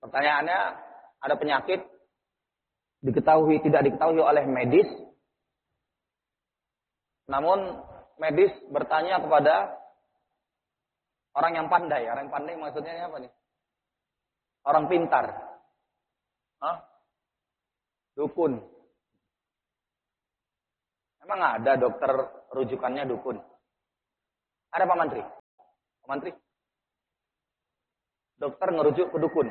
Pertanyaannya, ada penyakit tidak diketahui oleh medis, namun medis bertanya kepada orang yang pandai. Orang yang pandai maksudnya apa nih? Orang pintar. Hah? Dukun. Emang ada dokter rujukannya dukun? Ada Pak Mantri? Pak Mantri? Dokter ngerujuk ke dukun.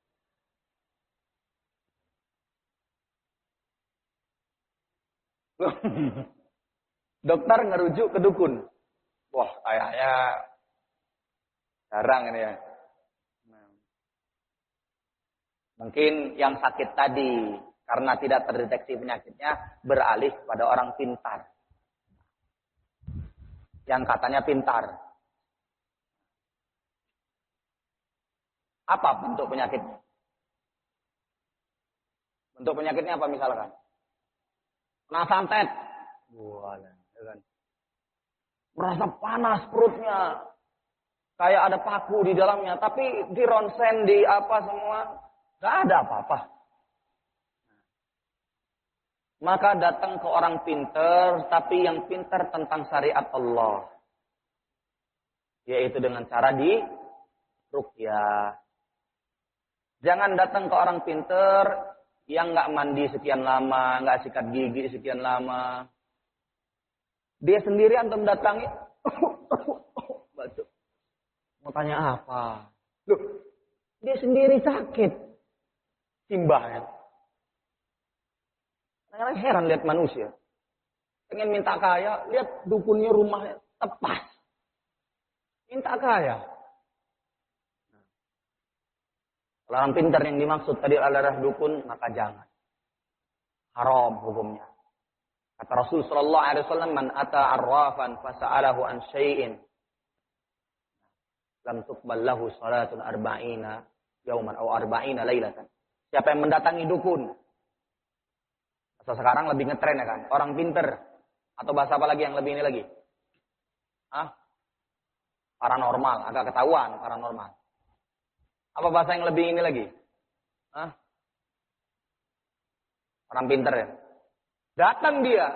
Dokter ngerujuk ke dukun. Wah, kayaknya jarang ini ya. Mungkin yang sakit tadi karena tidak terdeteksi penyakitnya beralih pada orang pintar. Yang katanya pintar. Apa bentuk penyakitnya? Bentuk penyakitnya apa misalkan? Kena santet. Walah, kan. Merasa panas perutnya. Kayak ada paku di dalamnya, tapi di ronsen, di apa semua, gak ada apa-apa. Maka datang ke orang pintar, tapi yang pintar tentang syariat Allah. Yaitu dengan cara di ruqyah. Jangan datang ke orang pintar yang gak mandi sekian lama, gak sikat gigi sekian lama. Dia sendiri antum datangi, mau tanya apa? Loh, dia sendiri sakit. Simbahnya. Kadang-kadang heran lihat manusia. Pengen minta kaya, lihat dukunnya rumahnya tepas. Minta kaya. Kalau orang pintar yang dimaksud tadi adalah dukun, maka jangan. Haram hukumnya. Kata Rasul sallallahu alaihi wasallam, "Man ata arrafan fasa'alahu an syai'in lam tuqbal lahu salatun arba'ina yauman aw arba'ina lailatan." Siapa yang mendatangi dukun? Bahasa sekarang lebih ngetren ya kan? Orang pinter. Atau bahasa apa lagi yang lebih ini lagi? Hah? Paranormal, agak ketahuan paranormal. Apa bahasa yang lebih ini lagi? Hah? Orang pinter ya. Datang dia.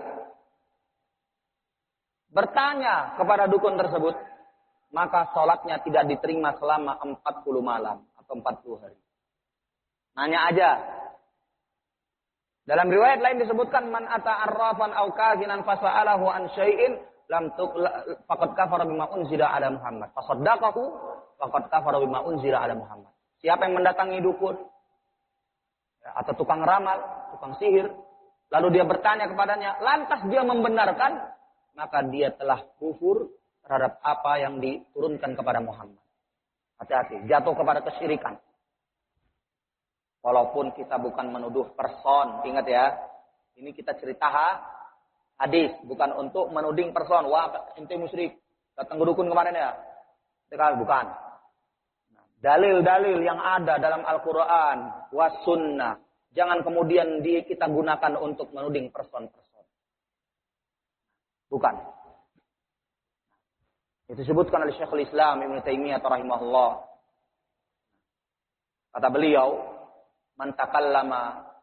Bertanya kepada dukun tersebut. Maka sholatnya tidak diterima selama 40 malam. Atau 40 hari. Nanya aja. Dalam riwayat lain disebutkan. Man ata arrafan au kahinan fasa'alahu an syai'in. Faqad kafara bima unzila ala Muhammad. Fasaddaqahu. Faqad kafara bima unzila ala Muhammad. Siapa yang mendatangi dukun. Atau tukang ramal. Tukang sihir. Lalu dia bertanya kepadanya, lantas dia membenarkan, maka dia telah kufur terhadap apa yang diturunkan kepada Muhammad. Hati-hati, jatuh kepada kesyirikan. Walaupun kita bukan menuduh person, ingat ya, ini kita cerita hadis, bukan untuk menuding person. Wah, ente musyrik, datang ke dukun kemarin ya. Bukan. Dalil-dalil yang ada dalam Al-Quran, was sunnah. Jangan kemudian kita gunakan untuk menuding person-person. Bukan. Itu disebutkan oleh Syekhul Islam Ibnu Taimiyah rahimahullah. Kata beliau, man takallama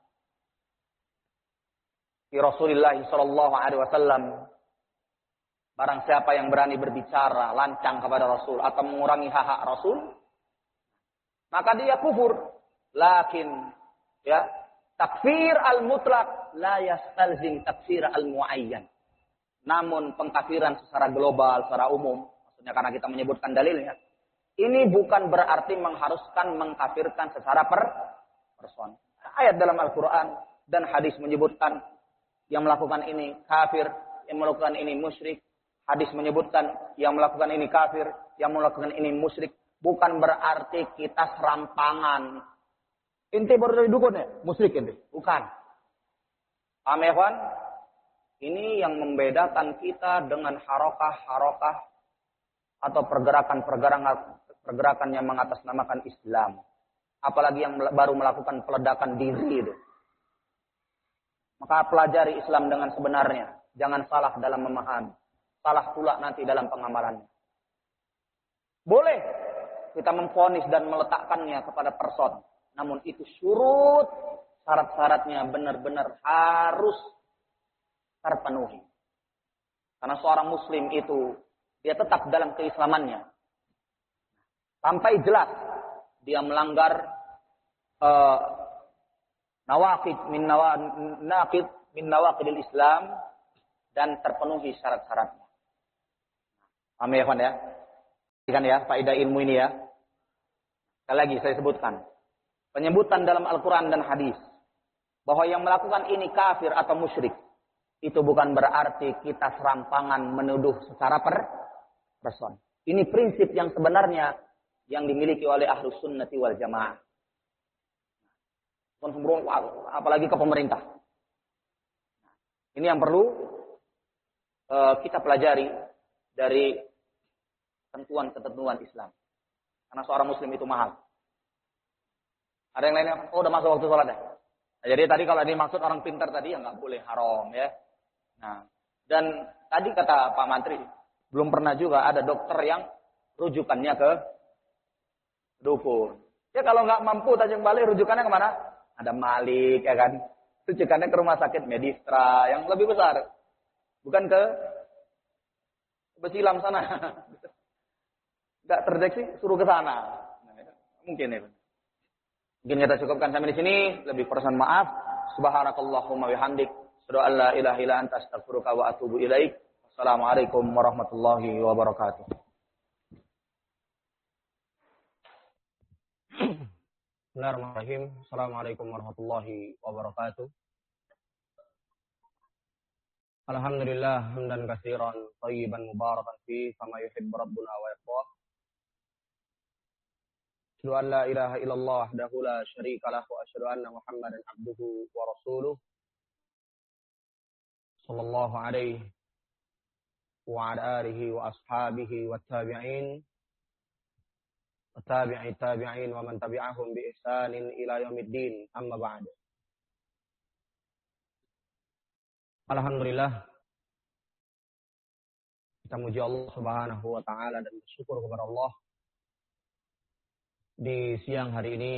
fi Rasulillah sallallahu alaihi wasallam, barang siapa yang berani berbicara lancang kepada Rasul atau mengurangi hak-hak Rasul, maka dia kufur. Lakin ya, takfir al-mutlak la yastalzim takfir al-muayyan. Namun pengkafiran secara global, secara umum, maksudnya karena kita menyebutkan dalilnya, ini bukan berarti mengharuskan mengkafirkan secara person. Ayat dalam Al-Quran dan hadis menyebutkan yang melakukan ini kafir, yang melakukan ini musyrik. Hadis menyebutkan yang melakukan ini kafir, yang melakukan ini musyrik. Bukan berarti kita serampangan. Inti baru dari dukun ya? Musyrik inti. Bukan. Paham ya, kawan? Ini yang membedakan kita dengan harokah-harokah atau pergerakan yang mengatasnamakan Islam. Apalagi yang baru melakukan peledakan diri itu. Maka pelajari Islam dengan sebenarnya. Jangan salah dalam memahami. Salah pula nanti dalam pengamalannya. Boleh kita memvonis dan meletakkannya kepada person. Namun itu syurut, syarat-syaratnya benar-benar harus terpenuhi. Karena seorang muslim itu, dia tetap dalam keislamannya. Sampai jelas dia melanggar nawaqid min nawaqidil Islam dan terpenuhi syarat-syaratnya. Paham ya, kawan ya? Kan ya, faedah ilmu ini ya. Sekali lagi saya sebutkan. Penyebutan dalam Al-Quran dan hadis bahwa yang melakukan ini kafir atau musyrik, itu bukan berarti kita serampangan menuduh secara person. Ini prinsip yang sebenarnya yang dimiliki oleh Ahlus Sunnati wal Jamaah. Apalagi ke pemerintah. Ini yang perlu kita pelajari dari ketentuan-ketentuan Islam. Karena seorang muslim itu mahal. Ada yang lainnya? Oh, udah masuk waktu sholat ya? Nah, jadi tadi kalau ini maksud orang pintar tadi, ya nggak boleh haram ya. Nah, dan tadi kata Pak Mantri, belum pernah juga ada dokter yang rujukannya ke dukun. Ya kalau nggak mampu Tanjung Balai, rujukannya kemana? Ada Malik, ya kan? Rujukannya ke rumah sakit Medistra yang lebih besar. Bukan ke Besilam sana. Nggak terdeteksi, suruh ke sana. Nah, mungkin ya. Mungkin kita cukupkan sampai di sini. Lebih kurang maaf. Subhanakallahumma bihamdik. Asyhadu an la ilaha illa anta astaghfiruka wa atubu ilaik. Assalamualaikum warahmatullahi wabarakatuh. Bismillahirrahmanirrahim. Assalamualaikum warahmatullahi wabarakatuh. Alhamdulillah hamdan katsiran thayyiban mubarakan fi kama yuhibbu rabbuna wa yarda. Asyhadu an la ilaha illallah wahdahu la syarika lahu wa asyhadu anna Muhammadan abduhu wa rasuluh. Sallallahu alaihi wa ala alihi wa ashabihi wa tabi'in. Wa tabi'i tabi'in wa man tabi'ahum bi ihsanin ila yaumiddin. Amma ba'd. Alhamdulillah, kita muji Allah Subhanahu wa taala dan bersyukur kepada Allah. Di siang hari ini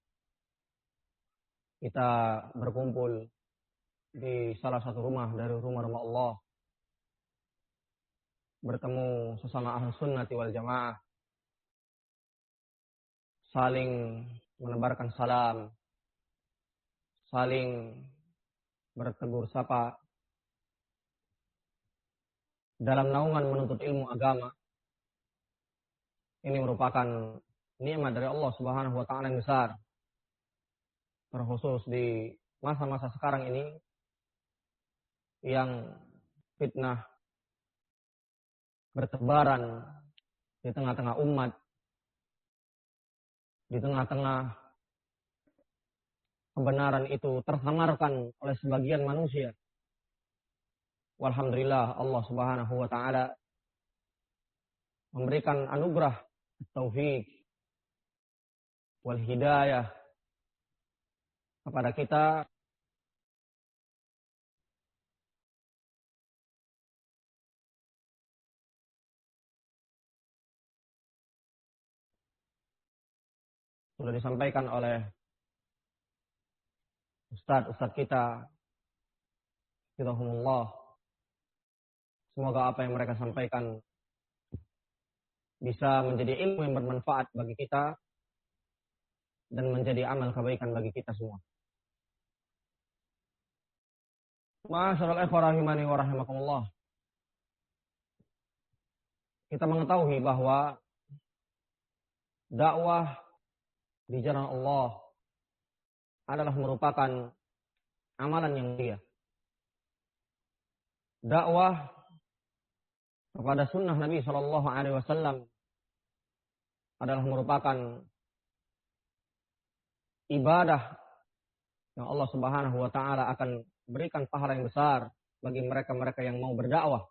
kita berkumpul di salah satu rumah dari rumah-rumah Allah, bertemu sesama Ahlus Sunnati wal Jamaah, saling menebarkan salam, saling bertegur sapa dalam naungan menuntut ilmu agama. Ini merupakan nikmat dari Allah Subhanahu wa taala yang besar. Terkhusus di masa-masa sekarang ini yang fitnah bertebaran di tengah-tengah umat, di tengah-tengah kebenaran itu tersamarkan oleh sebagian manusia. Walhamdulillah, Allah Subhanahu wa taala memberikan anugerah taufik wal hidayah kepada kita sudah disampaikan oleh ustaz kita, hafizahumullah. Semoga apa yang mereka sampaikan bisa menjadi ilmu yang bermanfaat bagi kita dan menjadi amal kebaikan bagi kita semua. Ma'asyiral ikhwah rahimani wa rahimakumullah. Kita mengetahui bahwa dakwah di jalan Allah adalah merupakan amalan yang mulia. Dakwah kepada sunnah Nabi Shallallahu Alaihi Wasallam adalah merupakan ibadah yang Allah Subhanahu Wa Taala akan berikan pahala yang besar bagi mereka-mereka yang mau berdakwah.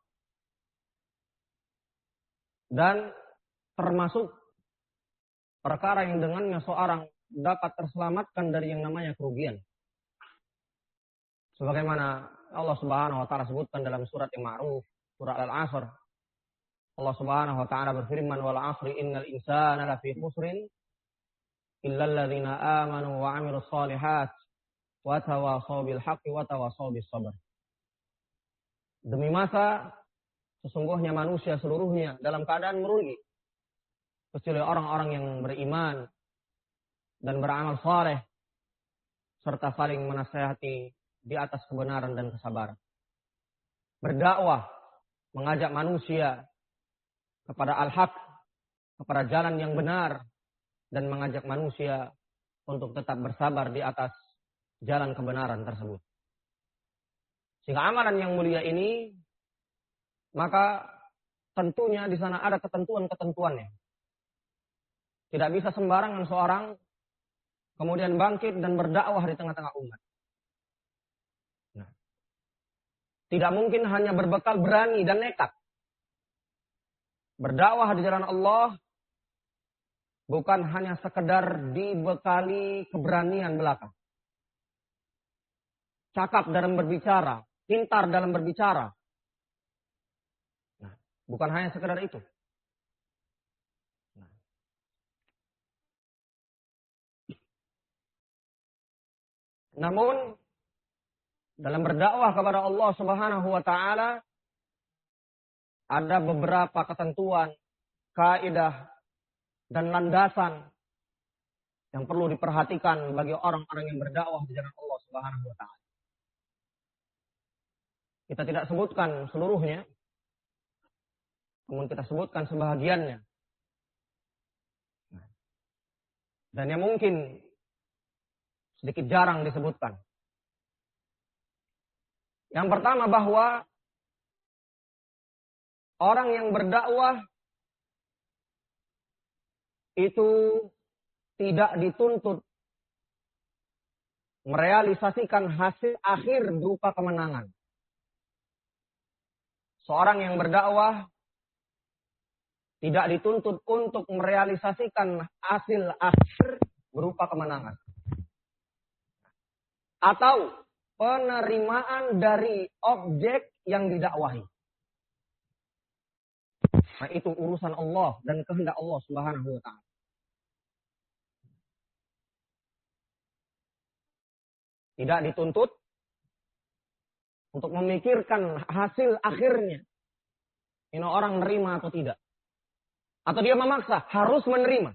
Dan termasuk perkara yang dengannya seorang dapat terselamatkan dari yang namanya kerugian. Sebagaimana Allah Subhanahu Wa Taala sebutkan dalam surat yang ma'ruf, surah Al-Asr. Allah Subhanahu Wa Taala berfirman, wal 'asri innal insana lafi khusrin illal ladzina amanu wa 'amilus shalihat wa tawashaw bil haqqi wa tawashaw bis sabr. Demi masa sesungguhnya manusia seluruhnya dalam keadaan merugi, kecuali orang-orang yang beriman dan beramal saleh serta saling menasihati di atas kebenaran dan kesabaran. Berdakwah, mengajak manusia kepada al-haq, kepada jalan yang benar, dan mengajak manusia untuk tetap bersabar di atas jalan kebenaran tersebut. Sehingga amalan yang mulia ini, maka tentunya di sana ada ketentuan-ketentuannya. Tidak bisa sembarangan seorang kemudian bangkit dan berdakwah di tengah-tengah umat. Nah, tidak mungkin hanya berbekal berani dan nekat. Berdakwah di jalan Allah bukan hanya sekedar dibekali keberanian belaka. Cakap dalam berbicara, pintar dalam berbicara. Nah, bukan hanya sekedar itu. Namun dalam berdakwah kepada Allah Subhanahu wa taala ada beberapa ketentuan, kaidah dan landasan yang perlu diperhatikan bagi orang-orang yang berdakwah di jalan Allah Subhanahu wa taala. Kita tidak sebutkan seluruhnya, namun kita sebutkan sebahagiannya. Dan yang mungkin sedikit jarang disebutkan. Yang pertama bahwa orang yang berdakwah itu tidak dituntut merealisasikan hasil akhir berupa kemenangan. Seorang yang berdakwah tidak dituntut untuk merealisasikan hasil akhir berupa kemenangan. Atau penerimaan dari objek yang didakwahi. Nah, itu urusan Allah dan kehendak Allah Subhanahu wa taala. Tidak dituntut untuk memikirkan hasil akhirnya. Ini orang menerima atau tidak. Atau dia memaksa harus menerima.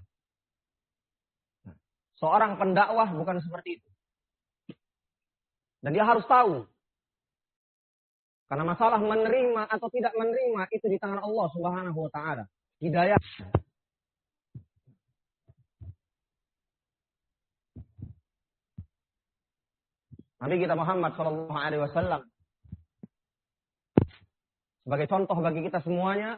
Seorang pendakwah bukan seperti itu. Dan dia harus tahu. Karena masalah menerima atau tidak menerima itu di tangan Allah Subhanahu wa taala. Hidayah. Nabi kita Muhammad sallallahu alaihi wasallam sebagai contoh bagi kita semuanya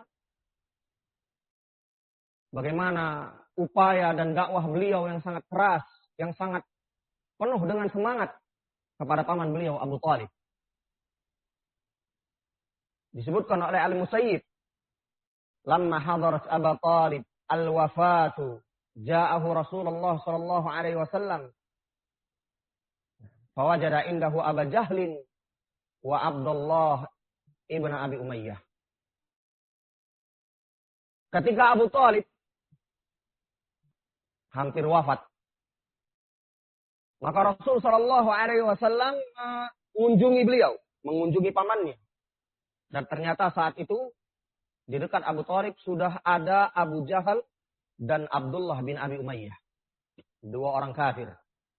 bagaimana upaya dan dakwah beliau yang sangat keras, yang sangat penuh dengan semangat kepada paman beliau Abu Thalib. Disebutkan oleh Al-Musayyib, "Lamma hadarat Abu Thalib al-wafatu, ja'ahu Rasulullah sallallahu alaihi wasallam, fawajada indahu Abu Jahlin wa Abdullah ibn Abi Umayyah." Ketika Abu Thalib hampir wafat, maka Rasul sallallahu alaihi wasallam mengunjungi beliau, mengunjungi pamannya. Dan ternyata saat itu di dekat Abu Thalib sudah ada Abu Jahal dan Abdullah bin Abi Umayyah. Dua orang kafir.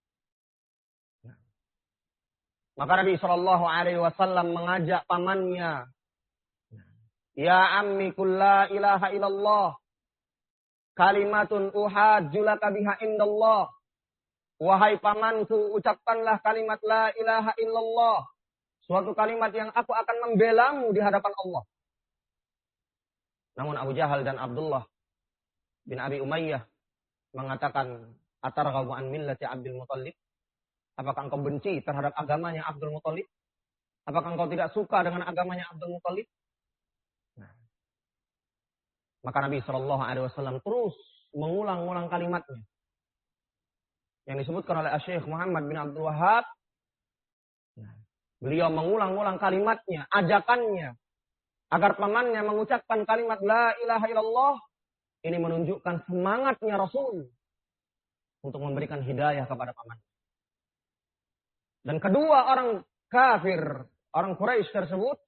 Maka Nabi sallallahu alaihi wasallam mengajak pamannya, "Ya ammi qul la ilaha illallah, kalimatun uhajjulaka biha indallah." Wahai pamanku, ucapkanlah kalimat la ilaha illallah. Suatu kalimat yang aku akan membelamu di hadapan Allah. Namun Abu Jahal dan Abdullah bin Abi Umayyah mengatakan, "Atarghabu an millati Abdul Muthalib?" Apakah engkau benci terhadap agamanya Abdul Muthalib? Apakah engkau tidak suka dengan agamanya Abdul Muthalib? Nah. Maka Nabi Shallallahu Alaihi Wasallam terus mengulang-ulang kalimatnya yang disebutkan oleh Syekh Muhammad bin Abdul Wahhab. Beliau mengulang-ulang kalimatnya, ajakannya, agar pamannya mengucapkan kalimat la ilaha illallah. Ini menunjukkan semangatnya Rasul untuk memberikan hidayah kepada paman. Dan kedua orang kafir, orang Quraisy tersebut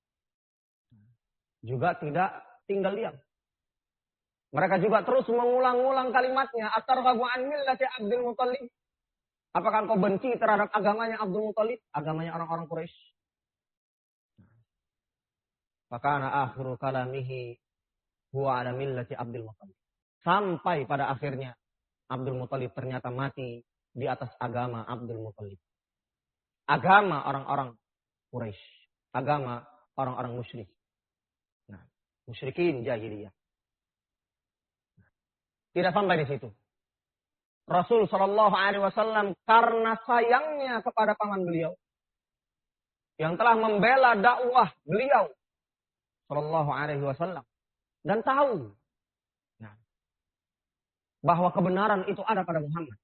juga tidak tinggal diam. Mereka juga terus mengulang-ulang kalimatnya. Atarghabu an millati Abdul Muthalib. Apakah engkau benci terhadap agamanya Abdul Muthalib? Agamanya orang-orang Quraisy. Fakana akhiru kalamihi huwa ala millati Abdul Muthalib. Sampai pada akhirnya Abdul Muthalib ternyata mati di atas agama Abdul Muthalib. Agama orang-orang Quraisy. Agama orang-orang musyrik. Nah, musyrikin jahiliyah. Tidak sampai di situ. Rasul Shallallahu Alaihi Wasallam karena sayangnya kepada paman beliau yang telah membela dakwah beliau Shallallahu Alaihi Wasallam dan tahu bahwa kebenaran itu ada pada Muhammad.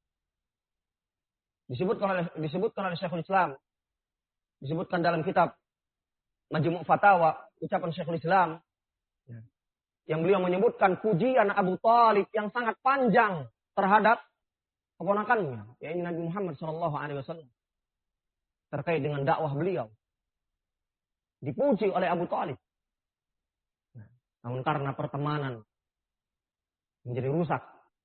Disebutkan oleh Syekhul Islam, disebutkan dalam kitab Majmu' Fatawa, ucapan Syekhul Islam, yang beliau menyebutkan pujian Abu Thalib yang sangat panjang terhadap keponakannya, yaitu Nabi Muhammad SAW, terkait dengan dakwah beliau. Dipuji oleh Abu Thalib. Namun karena pertemanan menjadi rusak.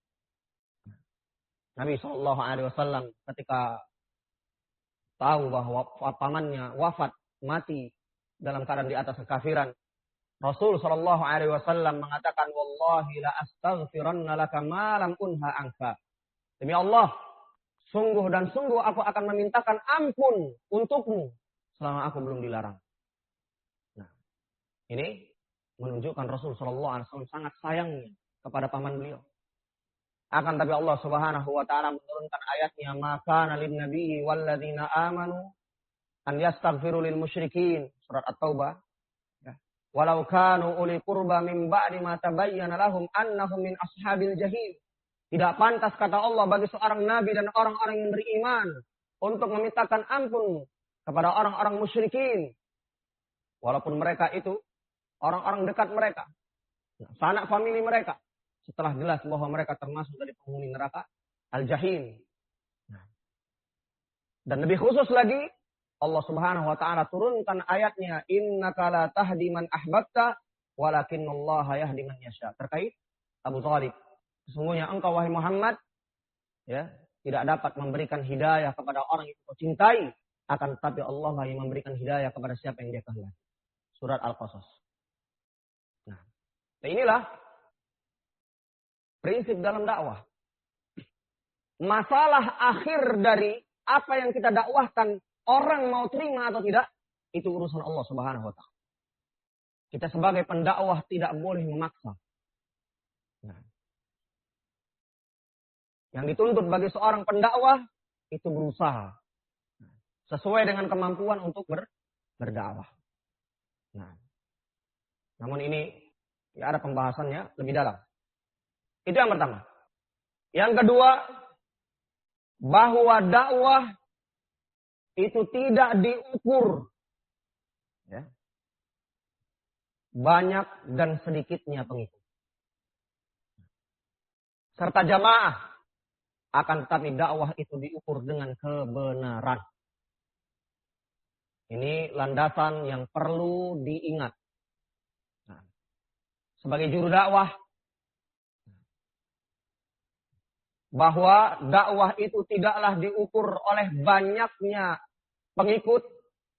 Nabi SAW ketika tahu bahwa pamannya wafat, mati dalam keadaan di atas kekafiran, Rasul SAW mengatakan, Wallahi la astaghfiranna laka ma lam unha anka. Demi Allah, sungguh dan sungguh aku akan memintakan ampun untukmu selama aku belum dilarang. Nah, ini menunjukkan Rasul SAW sangat sayangnya kepada paman beliau. Akan tapi Allah Subhanahu wa taala menurunkan ayatnya, maka lin nabiyyi walladzina amanu an yastaghfiru lil musyrikin, surat At-Taubah. Walau kanu uli qurba min ba'di ma tabayyana lahum annahum min ashabil jahim. Tidak pantas kata Allah bagi seorang nabi dan orang-orang yang beriman untuk memintakan ampun kepada orang-orang musyrikin. Walaupun mereka itu orang-orang dekat mereka, sanak famili mereka. Setelah jelas bahwa mereka termasuk dari penghuni neraka Al-Jahim. Dan lebih khusus lagi, Allah Subhanahu wa taala turunkan ayatnya, innaka la tahdi man ahbabta walakinallaha yahdi man yasha. Terkait Abu Thalib. Sesungguhnya engkau wahai Muhammad tidak dapat memberikan hidayah kepada orang yang kau cintai, akan tetapi Allah lah yang memberikan hidayah kepada siapa yang Dia kehendaki. Surat Al-Qasas. Nah, inilah prinsip dalam dakwah. Masalah akhir dari apa yang kita dakwahkan, orang mau terima atau tidak, itu urusan Allah Subhanahu wa taala. Kita sebagai pendakwah tidak boleh memaksa. Nah, yang dituntut bagi seorang pendakwah itu berusaha sesuai dengan kemampuan untuk berdakwah. Nah, namun ini ada pembahasannya lebih dalam. Itu yang pertama. Yang kedua, bahwa dakwah itu tidak diukur banyak dan sedikitnya pengikut. Serta jamaah. Akan tetapi dakwah itu diukur dengan kebenaran. Ini landasan yang perlu diingat. Nah, sebagai juru dakwah, bahwa dakwah itu tidaklah diukur oleh banyaknya pengikut,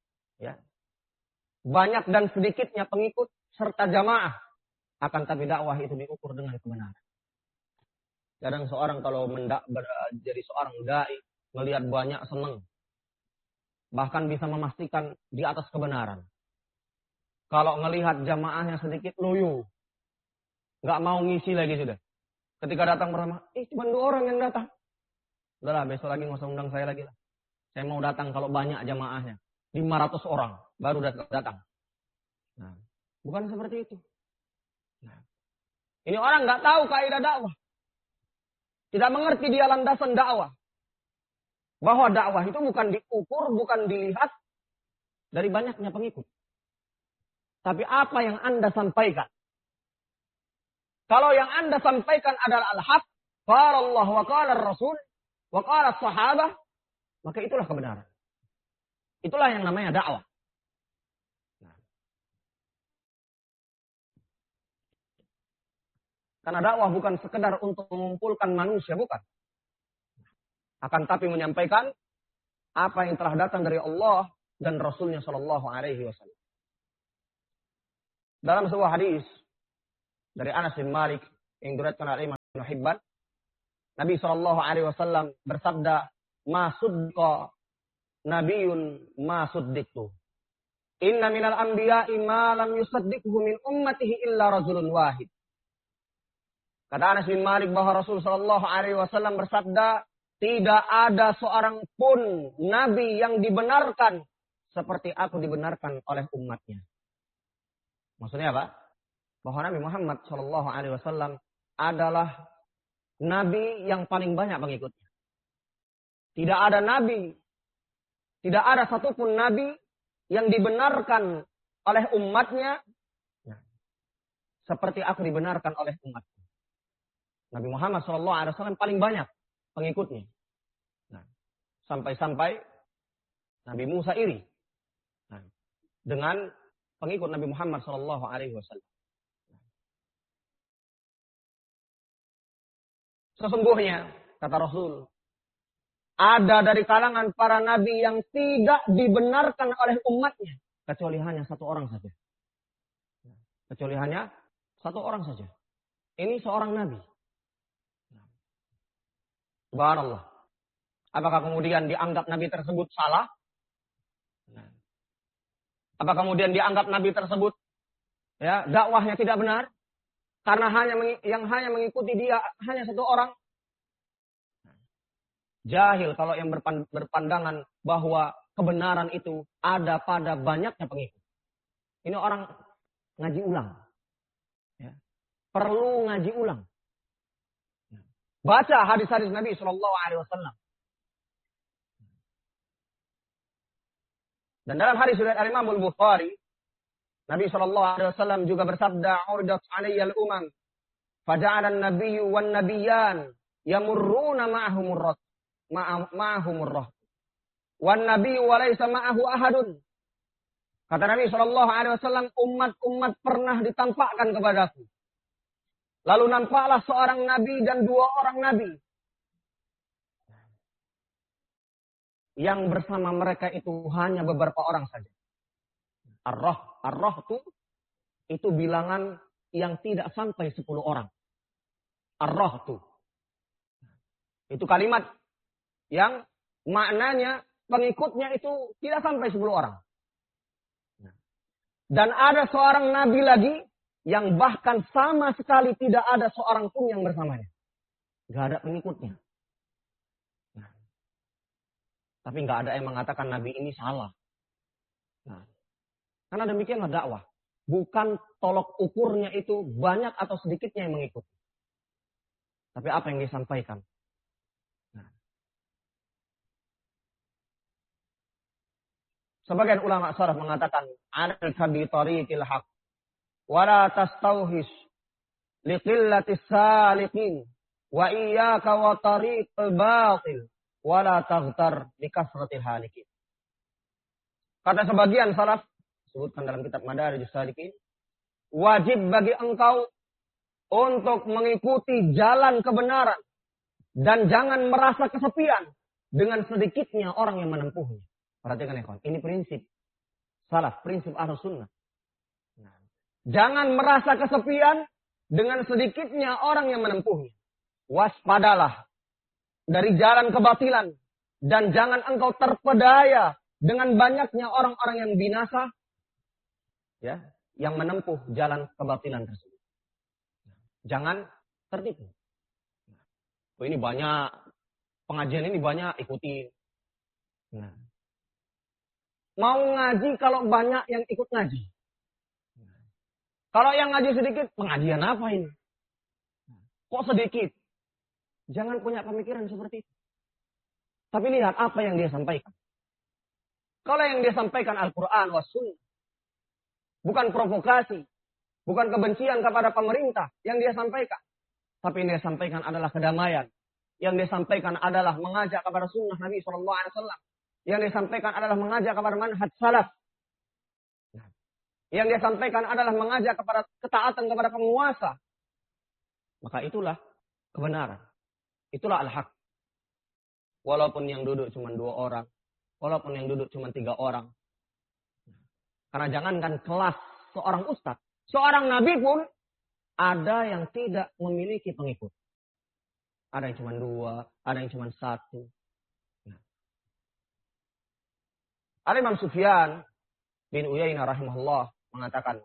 banyak dan sedikitnya pengikut serta jamaah. Akan tapi dakwah itu diukur dengan kebenaran. Kadang seorang kalau jadi seorang dai, melihat banyak senang, bahkan bisa memastikan di atas kebenaran. Kalau ngelihat jamaahnya sedikit loyo, nggak mau ngisi lagi sudah. Ketika datang pertama, cuma 2 orang yang datang. Udahlah, besok lagi nggak usah undang saya lagi lah. Saya mau datang kalau banyak jamaahnya. 500 orang baru datang. Nah, bukan seperti itu. Nah, ini orang nggak tahu kaidah dakwah. Tidak mengerti dia landasan dakwah. Bahwa dakwah itu bukan diukur, bukan dilihat dari banyaknya pengikut. Tapi apa yang Anda sampaikan. Kalau yang Anda sampaikan adalah al-haq, qala Allah wa qala Rasul wa qala sahabah, maka itulah kebenaran. Itulah yang namanya dakwah. Karena dakwah bukan sekedar untuk mengumpulkan manusia, bukan. Akan tapi menyampaikan apa yang telah datang dari Allah dan Rasulnya Shallallahu Alaihi Wasallam. Dalam sebuah hadis dari Anas bin Malik yang diriwayatkan oleh Imam Ibnu Hibban, Nabi Shallallahu Alaihi Wasallam bersabda, "Ma sudqa Nabiun ma suddiqtu. Inna minal anbiya'i ma lam yusaddiqhu min ummatihi illa rajulun wahid." Kata Anas bin Malik bahwa Rasul Shallallahu Alaihi Wasallam bersabda, tidak ada seorang pun nabi yang dibenarkan seperti aku dibenarkan oleh umatnya. Maksudnya apa? Bahwa Nabi Muhammad Shallallahu Alaihi Wasallam adalah nabi yang paling banyak pengikutnya. Tidak ada nabi, tidak ada satupun nabi yang dibenarkan oleh umatnya seperti aku dibenarkan oleh umatnya. Nabi Muhammad SAW paling banyak pengikutnya. Nah, sampai-sampai Nabi Musa iri dengan pengikut Nabi Muhammad SAW. Sesungguhnya, kata Rasul, ada dari kalangan para nabi yang tidak dibenarkan oleh umatnya. Kecuali hanya satu orang saja. Kecuali hanya satu orang saja. Ini seorang nabi. Subhanallah. Apakah kemudian dianggap nabi tersebut salah? Apakah kemudian dianggap nabi tersebut dakwahnya tidak benar? Karena yang hanya mengikuti dia hanya satu orang? Jahil kalau yang berpandangan bahwa kebenaran itu ada pada banyaknya pengikut. Ini orang ngaji ulang. Perlu ngaji ulang. Baca hadis-hadis Nabi Shallallahu Alaihi Wasallam. Dan dalam hadis riwayat Imam Al-Bukhari, Nabi Shallallahu Alaihi Wasallam juga bersabda, "Urdat alayyal umam, faja'ala an-nabiyyu wan nabiyyan yamurruna ma'ahumur wan nabiyyu wa laysa ma'ahu ahadun." Kata Nabi Shallallahu Alaihi Wasallam, umat-umat pernah ditampakkan kepadaku. Lalu nampaklah seorang nabi dan dua orang nabi. Yang bersama mereka itu hanya beberapa orang saja. Ar-roh itu bilangan yang tidak sampai 10 orang. Ar-roh itu kalimat yang maknanya pengikutnya itu tidak sampai 10 orang. Dan ada seorang nabi lagi yang bahkan sama sekali tidak ada seorang pun yang bersamanya. Gak ada pengikutnya. Tapi gak ada yang mengatakan nabi ini salah. Karena demikianlah dakwah. Bukan tolok ukurnya itu banyak atau sedikitnya yang mengikuti. Tapi apa yang disampaikan. Sebagian ulama salaf mengatakan, "Alka bi tariqil haq. Wala tastauhis liqillatis saliqin wa iyyaka wa tariqal batil wala taghtar likasratil halikin." Kata sebagian salaf, disebutkan dalam kitab Madarijus Salikin, wajib bagi engkau untuk mengikuti jalan kebenaran dan jangan merasa kesepian dengan sedikitnya orang yang menempuhnya. Perhatikan ya kawan, ini prinsip salaf, prinsip Ahlus Sunnah. Jangan merasa kesepian dengan sedikitnya orang yang menempuhnya. Waspadalah dari jalan kebatilan. Dan jangan engkau terpedaya dengan banyaknya orang-orang yang binasa. Yang menempuh jalan kebatilan tersebut. Jangan tertipu. Ini banyak, pengajian ini banyak, ikutin. Mau ngaji kalau banyak yang ikut ngaji. Kalau yang ngaji sedikit, pengajian apa ini? Kok sedikit? Jangan punya pemikiran seperti itu. Tapi lihat apa yang dia sampaikan. Kalau yang dia sampaikan Al-Quran was Sunnah, bukan provokasi, bukan kebencian kepada pemerintah yang dia sampaikan. Tapi yang dia sampaikan adalah kedamaian. Yang dia sampaikan adalah mengajak kepada sunnah Nabi SAW. Yang dia sampaikan adalah mengajak kepada manhaj salaf. Yang dia sampaikan adalah mengajak kepada ketaatan kepada penguasa. Maka itulah kebenaran. Itulah al-haq. Walaupun yang duduk cuma 2 orang. Walaupun yang duduk cuma 3 orang. Karena jangankan kelas seorang ustadz. Seorang nabi pun ada yang tidak memiliki pengikut. Ada yang cuma 2. Ada yang cuma 1. Al-Imam Sufyan bin Uyainah rahimahullah mengatakan,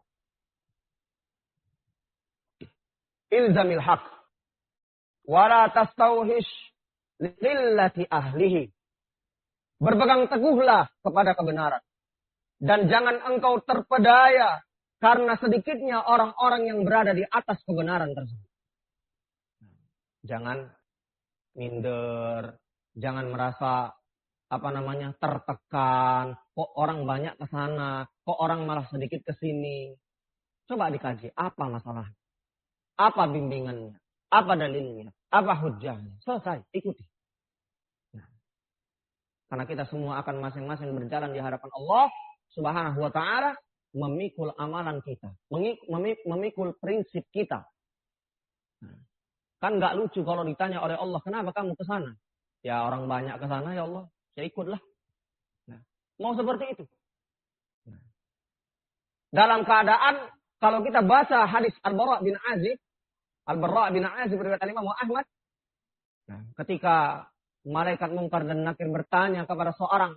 ilzamil haq wala tastauhish lillati ahlihi. Berpegang teguhlah kepada kebenaran dan jangan engkau terpedaya karena sedikitnya orang-orang yang berada di atas kebenaran tersebut. Jangan minder, jangan merasa tertekan, kok orang banyak ke sana, kok orang malah sedikit ke sini. Coba dikaji, apa masalahnya? Apa bimbingannya? Apa dalilnya? Apa hujahnya? Selesai, ikuti. Nah, karena kita semua akan masing-masing berjalan di hadapan Allah Subhanahu wa ta'ala, memikul amalan kita, memikul prinsip kita. Nah, kan nggak lucu kalau ditanya oleh Allah, kenapa kamu ke sana? Ya orang banyak ke sana ya Allah, saya ikutlah. Nah, mau seperti itu. Nah, dalam keadaan kalau kita baca hadis Al-Bara' bin Azib riwayat Imam Ahmad. Nah, ketika malaikat Munkar dan Nakir bertanya kepada seorang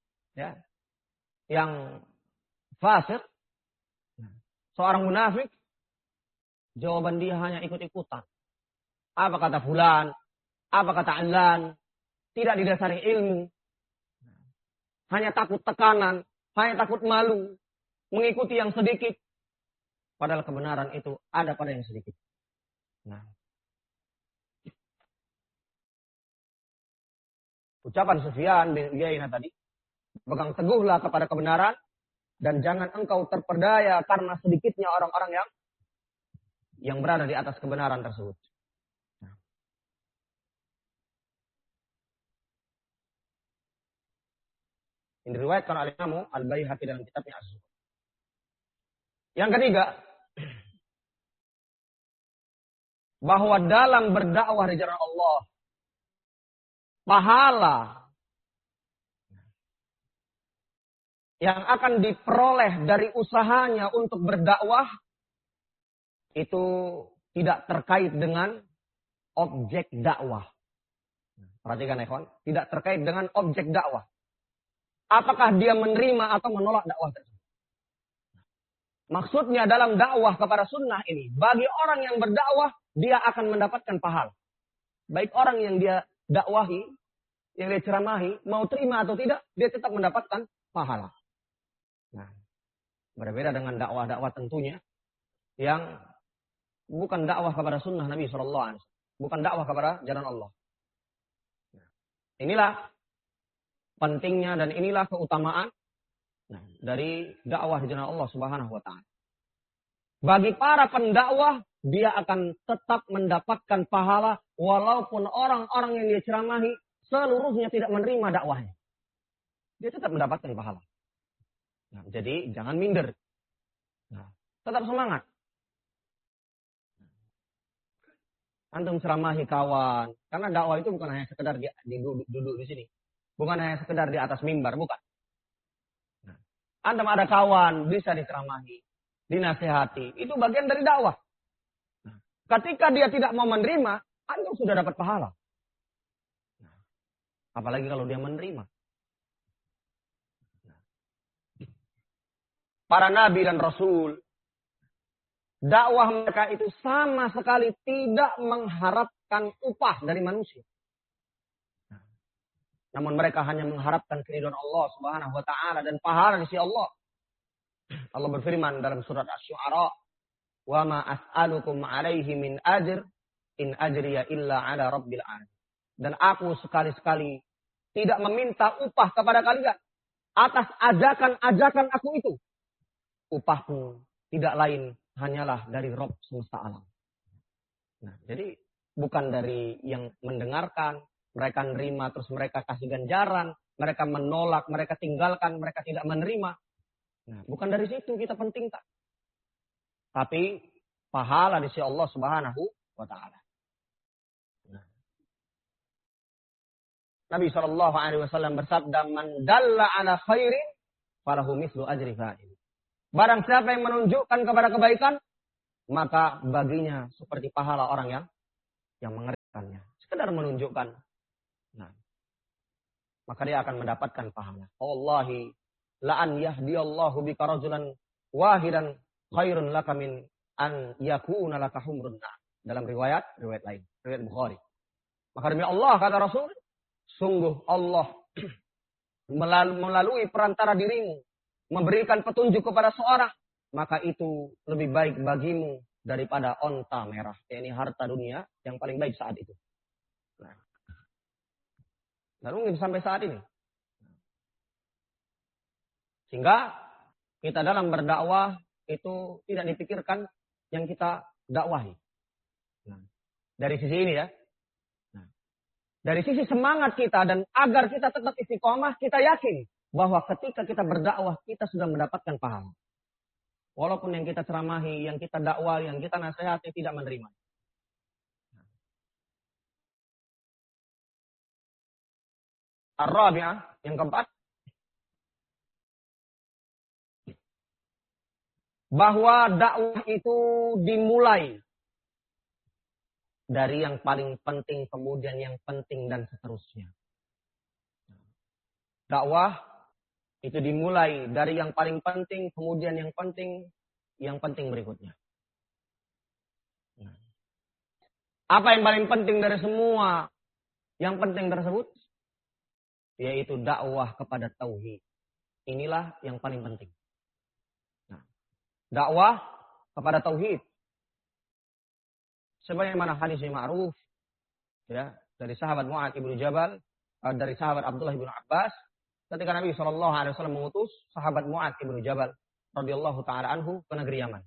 yang fasik, seorang munafik, jawaban dia hanya ikut-ikutan. Apa kata fulan, apa kata alan, tidak didasari ilmu. Hanya takut tekanan, hanya takut malu, mengikuti yang sedikit. Padahal kebenaran itu ada pada yang sedikit. Nah, ucapan Sufyan bin Uyainah tadi, pegang teguhlah kepada kebenaran dan jangan engkau terperdaya karena sedikitnya orang-orang yang berada di atas kebenaran tersebut. Nah. Ini diriwayatkan oleh Imam Al-Baihaqi dalam kitabnya Az-Zuhd. Yang ketiga, bahwa dalam berdakwah di jalan Allah, pahala yang akan diperoleh dari usahanya untuk berdakwah itu tidak terkait dengan objek dakwah. Perhatikan ikhwan, tidak terkait dengan objek dakwah. Apakah dia menerima atau menolak dakwah tersebut? Maksudnya dalam dakwah kepada sunnah ini, bagi orang yang berdakwah, dia akan mendapatkan pahala. Baik orang yang dia dakwahi, yang dia ceramahi, mau terima atau tidak, dia tetap mendapatkan pahala. Nah, berbeda dengan dakwah-dakwah tentunya, yang bukan dakwah kepada sunnah Nabi SAW. Bukan dakwah kepada jalan Allah. Nah, inilah pentingnya dan inilah keutamaan dari dakwah di jalan Allah Subhanahu wa ta'ala. Bagi para pendakwah, dia akan tetap mendapatkan pahala walaupun orang-orang yang dia ceramahi seluruhnya tidak menerima dakwahnya. Dia tetap mendapatkan pahala. Nah, jadi jangan minder. Nah, tetap semangat. Antum ceramahi kawan, karena dakwah itu bukan hanya sekedar duduk di sini. Bukan hanya sekedar di atas mimbar, bukan. Antum ada kawan, bisa diceramahi, dinasihati. Itu bagian dari dakwah. Ketika dia tidak mau menerima, antum sudah dapat pahala. Apalagi kalau dia menerima. Para nabi dan rasul, dakwah mereka itu sama sekali tidak mengharapkan upah dari manusia. Namun mereka hanya mengharapkan keridhaan Allah Subhanahu wa ta'ala dan pahala di sisi Allah. Allah berfirman dalam surat Asy-Syu'ara, "Wa ma as'alukum 'alaihi min ajr in ajriya illa 'ala rabbil 'alamin." Dan aku sekali-sekali tidak meminta upah kepada kalian atas ajakan-ajakan aku itu. Upahku tidak lain hanyalah dari Rabb semesta alam. Nah, jadi bukan dari yang mendengarkan, mereka nerima terus mereka kasih ganjaran, mereka menolak, mereka tinggalkan, mereka tidak menerima. Nah, bukan dari situ kita pentingkan. Tapi pahala di sisi Allah Subhanahu wa taala. Nabi Shallallahu alaihi wasallam bersabda, "Man dalla ala khairin falahu mithlu ajri fa'il." Barang siapa yang menunjukkan kepada kebaikan, maka baginya seperti pahala orang yang mengerjakannya. Sekedar menunjukkan. Nah, maka dia akan mendapatkan pahala. Wallahi la an yahdiyallahu bika rajulan wahidan khairun laka min an yakuna laka humrun na'am. Dalam riwayat lain, riwayat Bukhari. Maka demi Allah kata Rasul, sungguh Allah melalui perantara dirimu memberikan petunjuk kepada seorang, maka itu lebih baik bagimu daripada onta merah. Ini harta dunia yang paling baik saat itu. Nah, dan mungkin sampai saat ini. Sehingga kita dalam berdakwah itu tidak dipikirkan yang kita dakwahi. Nah, dari sisi ini ya. Nah, dari sisi semangat kita dan agar kita tetap istiqomah, kita yakin bahwa ketika kita berdakwah kita sudah mendapatkan pahala. Walaupun yang kita ceramahi, yang kita dakwah, yang kita nasihati tidak menerima. Ar-rabi'ah, yang keempat, bahwa dakwah itu dimulai dari yang paling penting, kemudian yang penting, dan seterusnya. Dakwah itu dimulai dari yang paling penting, kemudian yang penting berikutnya. Apa yang paling penting dari semua yang penting tersebut? Yaitu dakwah kepada tauhid. Inilah yang paling penting. Nah, dakwah kepada tauhid. Sebagaimana hadis yang ma'ruf ya, dari sahabat Mu'adz bin Jabal, dari sahabat Abdullah bin Abbas, ketika Nabi SAW mengutus sahabat Mu'adz bin Jabal radhiyallahu taala anhu ke negeri Yaman.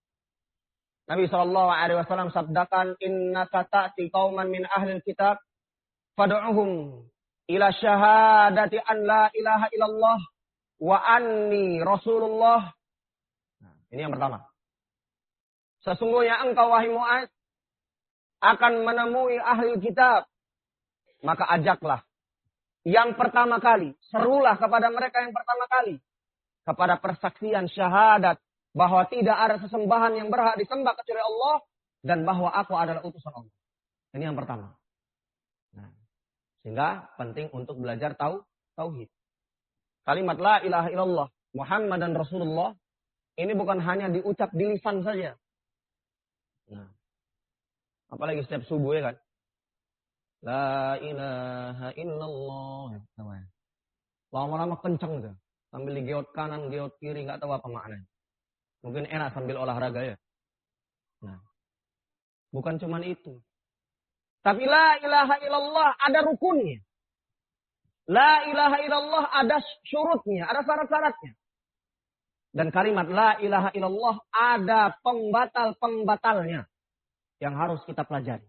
Nabi SAW sabdakan, innaka ta'ti qauman min ahlil kitab fad'uhum ila syahadati an la ilaha illallah wa anni rasulullah. Nah, ini yang pertama. Sesungguhnya engkau wahai Mu'adz akan menemui ahli kitab, maka ajaklah yang pertama kali, serulah kepada mereka yang pertama kali kepada persaksian syahadat bahwa tidak ada sesembahan yang berhak disembah kecuali Allah dan bahwa aku adalah utusan Allah. Ini yang pertama. Nah, sehingga penting untuk belajar tauhid. Kalimat la ilaha illallah Muhammadan Rasulullah ini bukan hanya diucap di lisan saja. Nah, apalagi setiap subuh ya kan. La ilaha illallah. Lama-lama kenceng gitu. Sambil digeot kanan, geot kiri, nggak tahu apa maknanya. Mungkin enak sambil olahraga ya. Nah, bukan cuma itu. Tapi la ilaha illallah ada rukunnya. La ilaha illallah ada syurutnya, ada syarat-syaratnya. Dan kalimat la ilaha illallah ada pembatal-pembatalnya yang harus kita pelajari.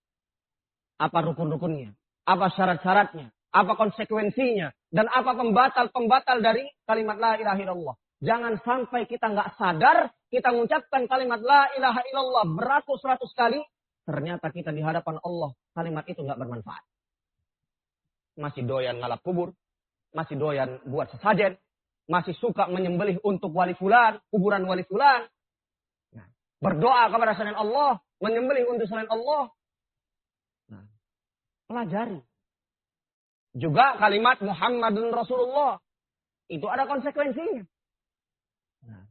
Apa rukun-rukunnya, apa syarat-syaratnya, apa konsekuensinya, dan apa pembatal-pembatal dari kalimat la ilaha illallah. Jangan sampai kita nggak sadar, kita mengucapkan kalimat la ilaha illallah beratus-ratus kali, ternyata kita di hadapan Allah, kalimat itu nggak bermanfaat. Masih doyan ngalap kubur, masih doyan buat sesajen, masih suka menyembelih untuk wali fulan, kuburan wali fulan. Nah, berdoa kepada selain Allah, menyembelih untuk selain Allah. Nah, pelajari. Juga kalimat Muhammadun Rasulullah. Itu ada konsekuensinya. Nah,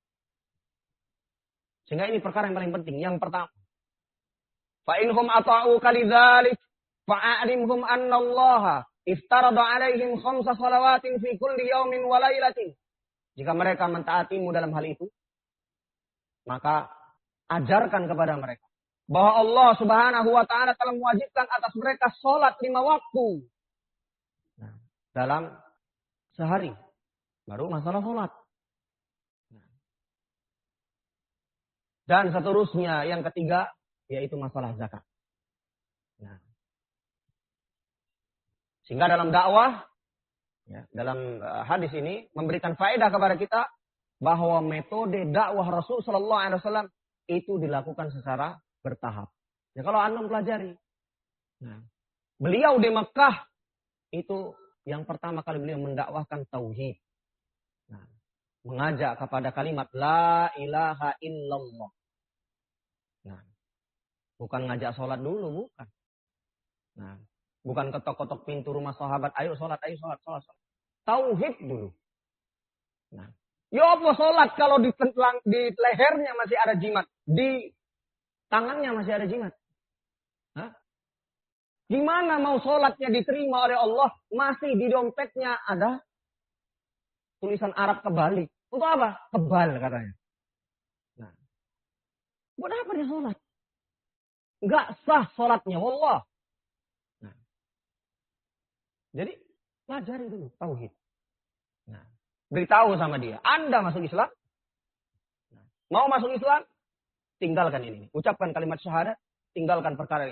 sehingga ini perkara yang paling penting. Yang pertama. Fa'inhum ata'u kalidzalik fa'alimhum annallaha iftarada alaihim khamsa salawatin fi kulli yaumin wa lailatin. Jika mereka mentaatimu dalam hal itu, maka ajarkan kepada mereka bahwa Allah Subhanahu wa taala telah mewajibkan atas mereka salat 5 waktu. Nah, dalam sehari. Baru masalah salat. Dan seterusnya yang ketiga yaitu masalah zakat. Nah. Sehingga dalam dakwah, ya, dalam hadis ini memberikan faedah kepada kita bahwa metode dakwah Rasul Sallallahu Alaihi Wasallam itu dilakukan secara bertahap. Ya, kalau antum pelajari, nah, beliau di Mekah itu yang pertama kali beliau mendakwahkan tauhid, nah, mengajak kepada kalimat la ilaha illallah. Nah, bukan ngajak sholat dulu, bukan. Nah, bukan ketok-ketok pintu rumah sahabat, ayo sholat. Tauhid dulu. Nah, ya apa sholat kalau di lehernya masih ada jimat, di tangannya masih ada jimat? Hah? Gimana mau sholatnya diterima oleh Allah, masih di dompetnya ada tulisan Arab kebalik. Untuk apa? Kebal katanya. Nah, buat apa dia sholat? Enggak sah sholatnya, wallah. Nah, jadi pelajari dulu tauhid. Nah, beritahu sama dia, Anda masuk Islam. Nah, mau masuk Islam, tinggalkan ini. Ucapkan kalimat syahadat, tinggalkan perkara ini.